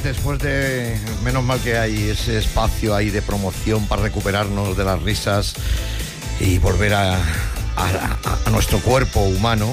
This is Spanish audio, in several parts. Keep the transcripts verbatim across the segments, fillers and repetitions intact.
Madrid, después de... Menos mal que hay ese espacio ahí de promoción para recuperarnos de las risas y volver a, a, a, a nuestro cuerpo humano.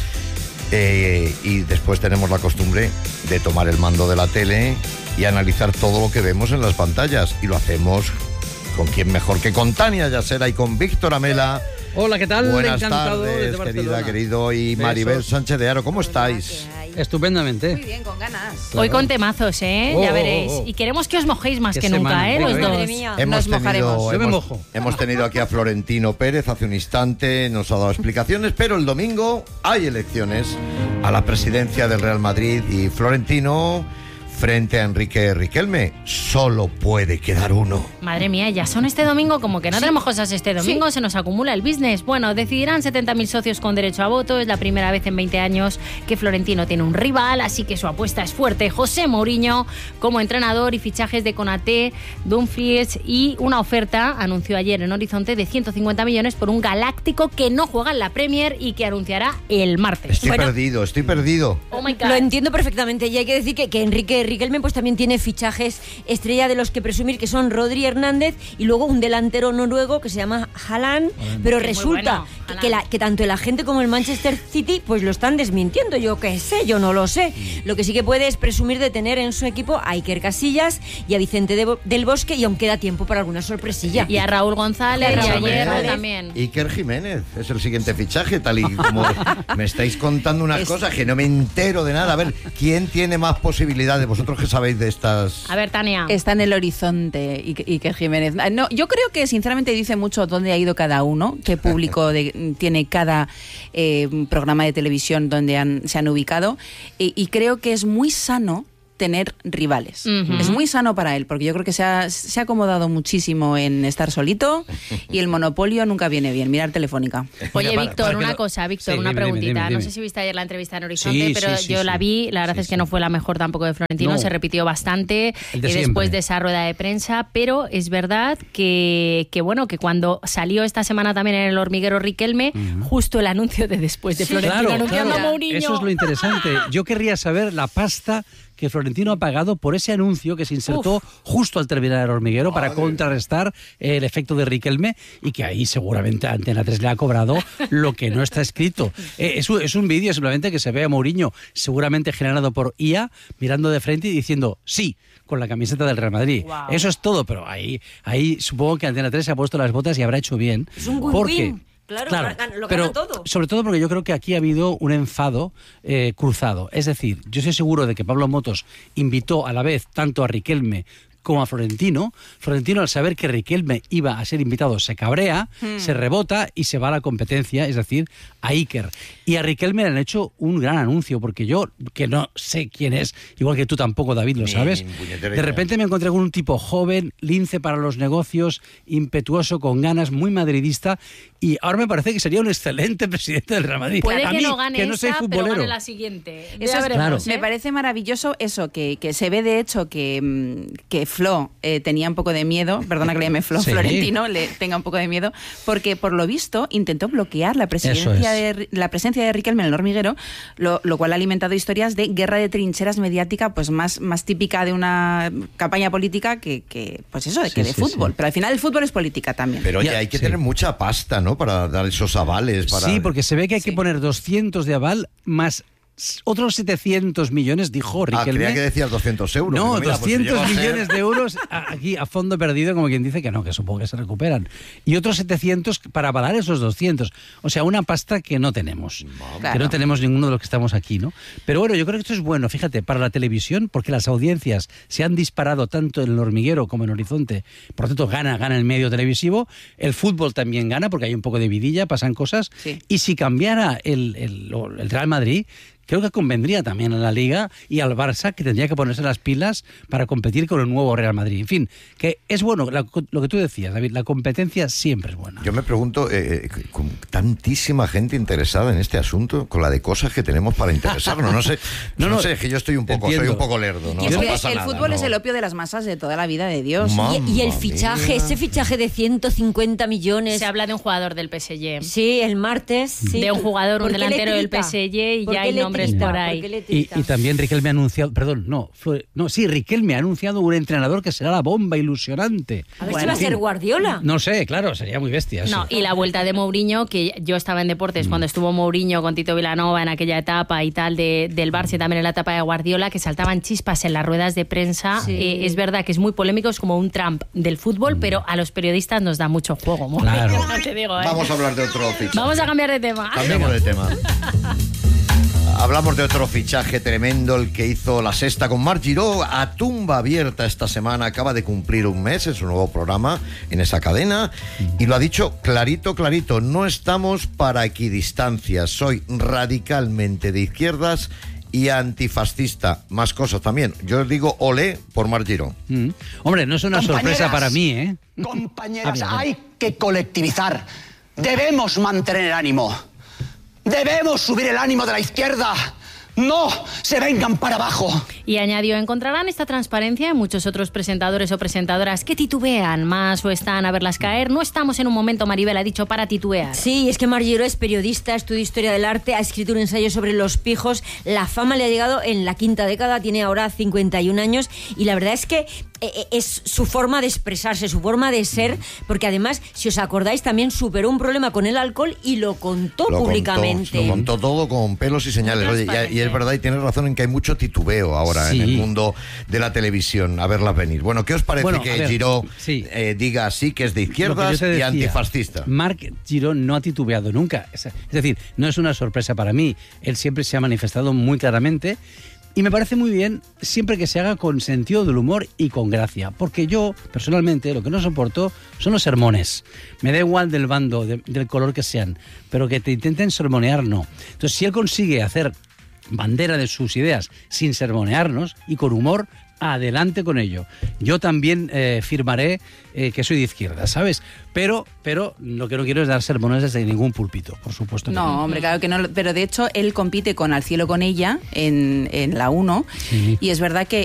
Eh, y después tenemos la costumbre de tomar el mando de la tele y analizar todo lo que vemos en las pantallas. Y lo hacemos con quién mejor que con Tania Yasera y con Víctor Amela. Hola, ¿qué tal? Buenas Encantado tardes, querida, querido. Y Maribel Besos. Sánchez de Haro, ¿cómo estáis? Estupendamente. Muy bien, con ganas. Claro. Hoy con temazos, ¿eh? Oh, ya veréis. oh, oh. Y queremos que os mojéis más Qué que nunca, semana. ¿eh? Venga, Los venga. dos. Madre mía, Hemos nos tenido, mojaremos. Yo me hemos, mojo. hemos tenido aquí a Florentino Pérez hace un instante, nos ha dado explicaciones, pero el domingo hay elecciones a la presidencia del Real Madrid y Florentino frente a Enrique Riquelme. Solo puede quedar uno. Madre mía, ya son este domingo, como que no Sí. tenemos cosas este domingo, Sí. se nos acumula el business. Bueno, decidirán setenta mil socios con derecho a voto, es la primera vez en veinte años que Florentino tiene un rival, así que su apuesta es fuerte. José Mourinho como entrenador y fichajes de Konaté, Dumfries y una oferta, anunció ayer en Horizonte, de ciento cincuenta millones por un galáctico que no juega en la Premier y que anunciará el martes. Estoy Bueno. perdido, estoy perdido. Oh my God. Lo entiendo perfectamente y hay que decir que, que Enrique Riquelme pues también tiene fichajes estrella de los que presumir, que son Rodri Hernández y luego un delantero noruego que se llama Haaland, pero Que es muy resulta bueno, que, Haaland. que la- que tanto el agente como el Manchester City pues lo están desmintiendo. Yo qué sé, yo no lo sé. Lo que sí que puede es presumir de tener en su equipo a Iker Casillas y a Vicente de Bo- del Bosque, y aún queda tiempo para alguna sorpresilla. Y a Raúl González, Y a y a Raúl Hierro González. también. Iker Jiménez es el siguiente fichaje, tal y como me estáis contando unas cosas que no me entero de nada. A ver, ¿quién tiene más posibilidades? Vosotros que sabéis de estas... A ver, Tania. Está en el horizonte y Iker Jiménez. No, yo creo que sinceramente dice mucho dónde ha ido cada uno, qué público de- tiene cada eh, programa de televisión donde han, se han ubicado, y, y creo que es muy sano tener rivales. Ujú. Es muy sano para él, porque yo creo que se ha, se ha acomodado muchísimo en estar solito y el monopolio nunca viene bien. Mirar Telefónica. Oye, Mira, para- Víctor, para que una lo- cosa, Víctor, Sí, una dime, preguntita. dime, dime, No dime. sé si viste ayer la entrevista en Horizonte, Sí, pero sí, sí, yo sí. la vi. La verdad Sí, es que sí. no fue la mejor tampoco de Florentino, No. se repitió bastante El de eh, después siempre. de esa rueda de prensa, pero es verdad que, que bueno, que cuando salió esta semana también en El Hormiguero Riquelme, justo el anuncio de después de Sí, Florentino claro, anunciando claro. a Mourinho. Eso es lo interesante. Yo querría saber la pasta que Florentino ha pagado por ese anuncio que se insertó Uf. justo al terminar el hormiguero para Madre. contrarrestar el efecto de Riquelme, y que ahí seguramente Antena tres le ha cobrado lo que no está escrito. Eh, es un, es un vídeo simplemente que se ve a Mourinho, seguramente generado por I A, mirando de frente y diciendo sí, con la camiseta del Real Madrid. Wow. Eso es todo, pero ahí, ahí supongo que Antena tres se ha puesto las botas y habrá hecho bien. Es un win-win. Porque, Claro, claro, gana- lo pero gana todo. sobre todo porque yo creo que aquí ha habido un enfado eh, cruzado. Es decir, yo estoy seguro de que Pablo Motos invitó a la vez tanto a Riquelme como a Florentino. Florentino, al saber que Riquelme iba a ser invitado, se cabrea, se rebota y se va a la competencia, es decir, a Iker. Y a Riquelme le han hecho un gran anuncio, porque yo, que no sé quién es, igual que tú tampoco, David, lo Ni sabes, puñetera de idea. repente me encontré con un tipo joven, lince para los negocios, impetuoso, con ganas, muy madridista, y ahora me parece que sería un excelente presidente del Real Madrid. Puede A que mí, no gane que no soy esta, pero futbolero. gane la siguiente. Eso Ya es- veremos, claro. ¿eh? Me parece maravilloso eso, que, que se ve de hecho que, mm, que Flo eh, tenía un poco de miedo, perdona que le llame Flo, Sí. Florentino, le tenga un poco de miedo, porque por lo visto intentó bloquear la Eso presidencia, es. de, la presencia de Riquelme en el hormiguero, lo, lo cual ha alimentado historias de guerra de trincheras mediática, pues más, más típica de una campaña política que, que pues eso, de, Sí, que de sí, fútbol. sí. Pero al final el fútbol es política también. Pero oye, Ya, hay que sí. tener mucha pasta, ¿no? Para dar esos avales. Para... Sí, porque se ve que hay que Sí. poner doscientos de aval más otros setecientos millones, dijo Ah, Riquelme. creía que decías doscientos euros. No, Digo, mira, pues si doscientos llego a ser- millones de euros a- aquí a fondo perdido, como quien dice que no, que supongo que se recuperan. Y otros setecientos para avalar esos doscientos. O sea, una pasta que no tenemos. Que Claro. no tenemos ninguno de los que estamos aquí, ¿no? Pero bueno, yo creo que esto es bueno, fíjate, para la televisión, porque las audiencias se han disparado tanto en El Hormiguero como en Horizonte. Por lo tanto, gana, gana el medio televisivo. El fútbol también gana, porque hay un poco de vidilla, pasan cosas. Sí. Y si cambiara el, el, el Real Madrid, creo que convendría también a la Liga y al Barça, que tendría que ponerse las pilas para competir con el nuevo Real Madrid. En fin, que es bueno, la- lo que tú decías, David, la competencia siempre es buena. Yo me pregunto, eh, eh, con tantísima gente interesada en este asunto, con la de cosas que tenemos para interesarnos. No sé, no, No, no, sé, es que yo estoy un poco, soy entiendo. un poco lerdo, ¿no? Y es No que pasa el nada, fútbol ¿no? es el opio de las masas de toda la vida de Dios. Ma- Y, y el Mamma fichaje, mía. ese fichaje de ciento cincuenta millones. Se habla de un jugador del P S G. Sí, el martes. Sí. De un jugador, un ¿Por qué delantero del letrita? P S G y ¿Por ya qué hay letrita? nombres letrita? por ahí. ¿Por qué Y, letrita? y también Riquelme ha anunciado, perdón, no, fue- no, sí, Riquelme ha anunciado un entrenador que será la bomba ilusionante. A ver Bueno, si va a en fin, ser Guardiola. No sé, claro, sería muy bestia eso. No, y la vuelta de Mourinho, que yo estaba en deportes cuando estuvo Mourinho con Tito Vilanova en aquella etapa y tal de, del Barça y también en la etapa de Guardiola, que saltaban chispas en las ruedas de prensa. Sí. Eh, es verdad que es muy polémico, es como un Trump del fútbol, pero a los periodistas nos da mucho juego. Mourinho, Claro. te digo, ¿eh? Vamos a hablar de otro fichaje. Vamos a cambiar de tema. Cambiamos de tema. Hablamos de otro fichaje tremendo, el que hizo La Sexta con Marc Giró, a tumba abierta esta semana, acaba de cumplir un mes en su nuevo programa en esa cadena, y lo ha dicho clarito, clarito, no estamos para equidistancias, soy radicalmente de izquierdas y antifascista, más cosas también. Yo os digo olé por Marc Giró. Mm. Hombre, no es una sorpresa para mí, ¿eh? Compañeras, Ah, bien, hay que colectivizar. Debemos mantener el ánimo. Debemos subir el ánimo de la izquierda. No se vengan para abajo. Y añadió, encontrarán esta transparencia en muchos otros presentadores o presentadoras que titubean más o están a verlas caer. No estamos en un momento, Maribel ha dicho, para titubear. Sí, es que Marc Giró es periodista, estudia historia del arte, ha escrito un ensayo sobre los pijos. La fama le ha llegado en la quinta década, tiene ahora cincuenta y un años y la verdad es que eh, es su forma de expresarse, su forma de ser, porque además, si os acordáis, también superó un problema con el alcohol y lo contó Lo públicamente. Contó, lo contó todo con pelos y señales. Oye, y, y es verdad, y tienes razón en que hay mucho titubeo ahora Sí. en el mundo de la televisión, a verla venir. Bueno, ¿qué os parece Bueno, a que ver, Giró sí. eh, diga así, que es de Lo que izquierdas yo te decía, y antifascista? Marc Giró no ha titubeado nunca. Es es decir, no es una sorpresa para mí. Él siempre se ha manifestado muy claramente y me parece muy bien siempre que se haga con sentido del humor y con gracia. Porque yo, personalmente, lo que no soporto son los sermones. Me da igual del bando, de- del color que sean, pero que te intenten sermonear, no. Entonces, si él consigue hacer bandera de sus ideas sin sermonearnos y con humor, adelante con ello. Yo también eh, firmaré eh, que soy de izquierda, ¿sabes? Pero, pero lo que no quiero es dar sermones desde ningún púlpito, por supuesto. que No, hombre, claro que no. Pero de hecho, él compite con Al cielo con ella en, en la uno. Sí. Y es verdad que